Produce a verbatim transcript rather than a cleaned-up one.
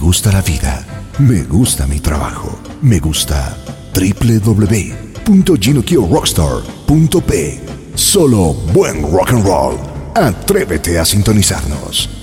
gusta la vida, me gusta mi trabajo, me gusta doble u doble u doble u punto gino kio rockstar punto pe. Solo buen rock and roll. Atrévete a sintonizarnos.